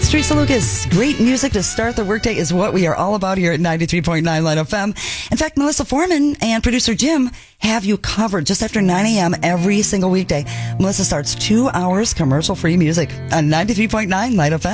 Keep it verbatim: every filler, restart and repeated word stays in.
It's Teresa Lucas. Great music to start the workday is what we are all about here at ninety-three point nine Light F M. In fact, Melissa Foreman and producer Jim have you covered just after nine a.m. every single weekday. Melissa starts two hours commercial-free music on ninety-three point nine Light F M.